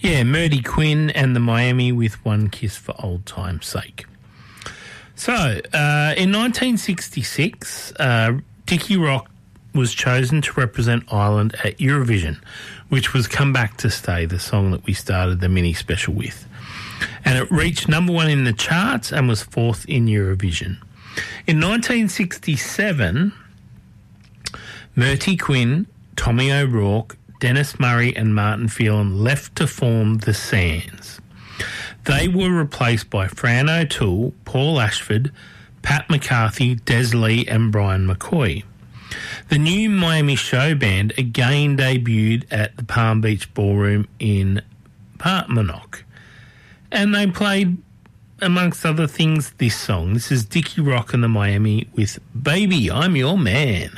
Yeah, Murdy Quinn and the Miami with One Kiss for Old Time's Sake. So, in 1966, Dickie Rock was chosen to represent Ireland at Eurovision, which was Come Back to Stay, the song that we started the mini special with. And it reached number one in the charts and was fourth in Eurovision. In 1967, Murty Quinn, Tommy O'Rourke, Dennis Murray and Martin Phelan left to form The Sands. They were replaced by Fran O'Toole, Paul Ashford, Pat McCarthy, Des Lee and Brian McCoy. The new Miami show band again debuted at the Palm Beach Ballroom in Partmanock. And they played, amongst other things, this song. This is Dickie Rock and the Miami with Baby, I'm Your Man.